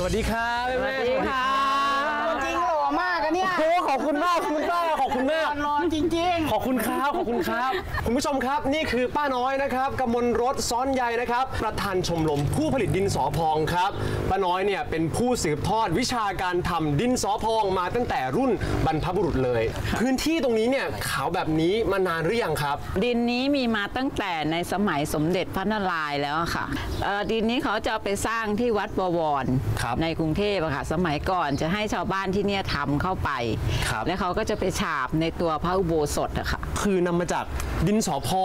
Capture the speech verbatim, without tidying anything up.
วัสดีครับแม่สวัสดีค่ะจริงหล่อมากอะเนี่ยโอ้ขอบคุณมากคุณป้าขอบคุณมากหล่อจริงๆขอบคุณครับขอบคุณครับคุณผู้ชมครับนี่คือป้าน้อยนะครับกมลรสซ้อนใยนะครับประธานชมรมผู้ผลิตดินสอพองครับป้าน้อยเนี่ยเป็นผู้สืบทอดวิชาการทำดินสอพองมาตั้งแต่รุ่นบรรพบุรุษเลยพื้นที่ตรงนี้เนี่ยขาวแบบนี้มานานหรือยังครับดินนี้มีมาตั้งแต่ในสมัยสมเด็จพระนารายณ์แล้วค่ะดินนี้เขาจะเอาไปสร้างที่วัดบวรในกรุงเทพอะค่ะสมัยก่อนจะให้ชาวบ้านที่เนี่ยทำเข้าไปแล้วเขาก็จะไปฉาบในตัวพระอุโบสถอะค่ะคือนำมาจากดินสอพอง